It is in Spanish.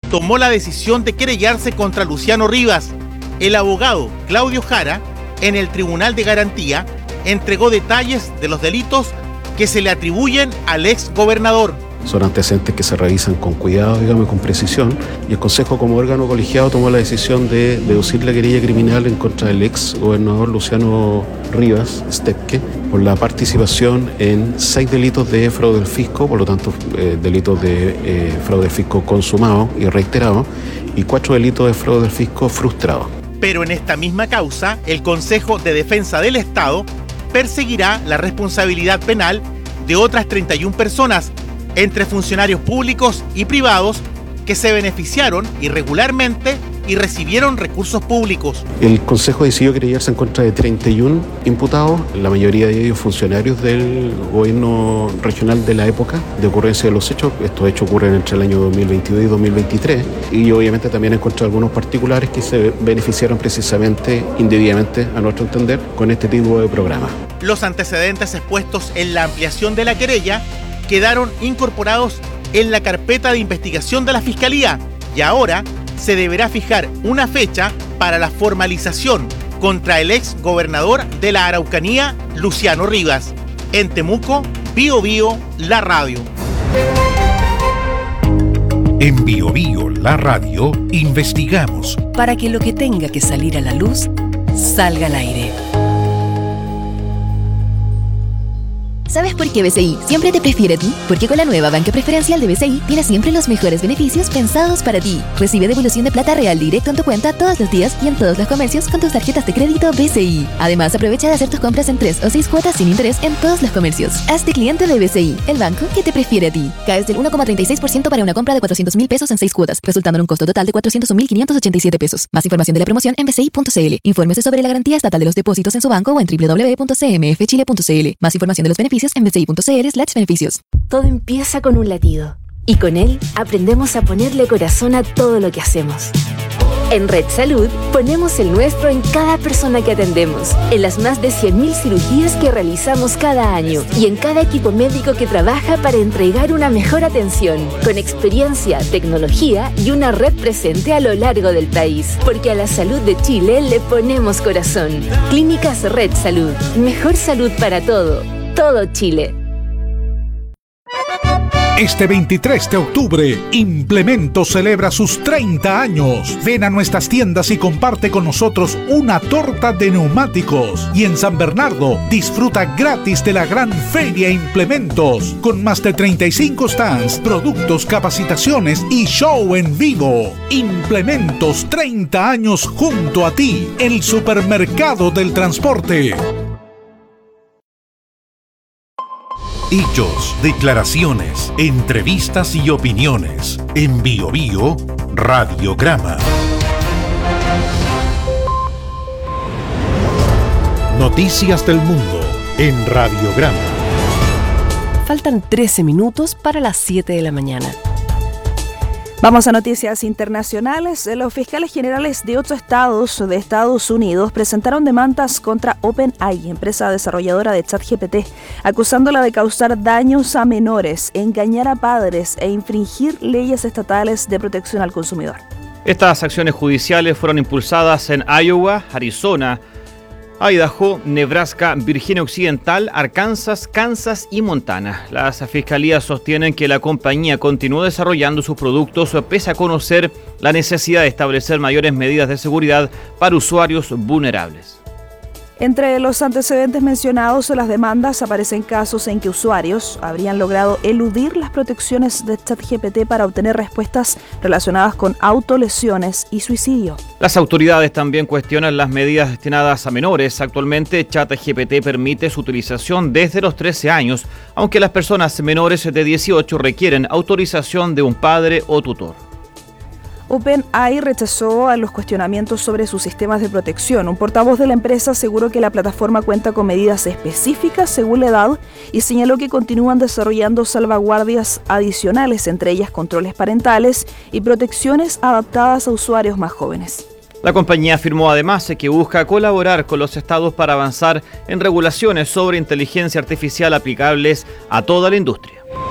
tomó la decisión de querellarse contra Luciano Rivas. El abogado Claudio Jara, en el Tribunal de Garantía, entregó detalles de los delitos que se le atribuyen al ex gobernador. Son antecedentes que se revisan con cuidado, digamos, con precisión, y el Consejo, como órgano colegiado, tomó la decisión de deducir la querella criminal en contra del ex gobernador Luciano Rivas Stepke por la participación en 6 delitos de fraude al fisco, por lo tanto delitos de fraude al fisco consumado y reiterado, y 4 delitos de fraude al fisco frustrado. Pero en esta misma causa, el Consejo de Defensa del Estado perseguirá la responsabilidad penal de otras 31 personas, entre funcionarios públicos y privados, que se beneficiaron irregularmente y recibieron recursos públicos. El Consejo decidió querellarse en contra de 31 imputados, la mayoría de ellos funcionarios del gobierno regional de la época de ocurrencia de los hechos. Estos hechos ocurren entre el año 2022 y 2023, y obviamente también en contra de algunos particulares que se beneficiaron precisamente, indebidamente a nuestro entender, con este tipo de programas. Los antecedentes expuestos en la ampliación de la querella quedaron incorporados en la carpeta de investigación de la Fiscalía, y ahora se deberá fijar una fecha para la formalización contra el ex gobernador de la Araucanía, Luciano Rivas. En Temuco, Bío Bío, la radio. En Bío Bío, la radio, investigamos para que lo que tenga que salir a la luz salga al aire. ¿Sabes por qué BCI siempre te prefiere a ti? Porque con la nueva banca preferencial de BCI tienes siempre los mejores beneficios pensados para ti. Recibe devolución de plata real directo en tu cuenta todos los días y en todos los comercios con tus tarjetas de crédito BCI. Además, aprovecha de hacer tus compras en 3 o 6 cuotas sin interés en todos los comercios. Hazte cliente de BCI, el banco que te prefiere a ti. Caes del 1,36% para una compra de 400.000 pesos en 6 cuotas, resultando en un costo total de 401.587 pesos. Más información de la promoción en bci.cl. Infórmese sobre la garantía estatal de los depósitos en su banco o en www.cmfchile.cl. Más información de los beneficios en bci.cl/beneficios. Todo empieza con un latido, y con él aprendemos a ponerle corazón a todo lo que hacemos. En Red Salud ponemos el nuestro en cada persona que atendemos, en las más de 100.000 cirugías que realizamos cada año y en cada equipo médico que trabaja para entregar una mejor atención, con experiencia, tecnología y una red presente a lo largo del país. Porque a la salud de Chile le ponemos corazón. Clínicas Red Salud. Mejor salud para todo Chile. Este 23 de octubre, Implementos celebra sus 30 años. Ven a nuestras tiendas y comparte con nosotros una torta de neumáticos. Y en San Bernardo, disfruta gratis de la gran Feria Implementos, con más de 35 stands, productos, capacitaciones y show en vivo. Implementos, 30 años junto a ti, el supermercado del transporte. Hechos, declaraciones, entrevistas y opiniones. En Bío Bío, Radiograma. Noticias del mundo en Radiograma. Faltan 13 minutos para las 7 de la mañana. Vamos a noticias internacionales. Los fiscales generales de 8 estados de Estados Unidos presentaron demandas contra OpenAI, empresa desarrolladora de ChatGPT, acusándola de causar daños a menores, engañar a padres e infringir leyes estatales de protección al consumidor. Estas acciones judiciales fueron impulsadas en Iowa, Arizona, Idaho, Nebraska, Virginia Occidental, Arkansas, Kansas y Montana. Las fiscalías sostienen que la compañía continuó desarrollando sus productos pese a conocer la necesidad de establecer mayores medidas de seguridad para usuarios vulnerables. Entre los antecedentes mencionados en las demandas aparecen casos en que usuarios habrían logrado eludir las protecciones de ChatGPT para obtener respuestas relacionadas con autolesiones y suicidio. Las autoridades también cuestionan las medidas destinadas a menores. Actualmente, ChatGPT permite su utilización desde los 13 años, aunque las personas menores de 18 requieren autorización de un padre o tutor. OpenAI rechazó a los cuestionamientos sobre sus sistemas de protección. Un portavoz de la empresa aseguró que la plataforma cuenta con medidas específicas según la edad y señaló que continúan desarrollando salvaguardias adicionales, entre ellas controles parentales y protecciones adaptadas a usuarios más jóvenes. La compañía afirmó además que busca colaborar con los estados para avanzar en regulaciones sobre inteligencia artificial aplicables a toda la industria.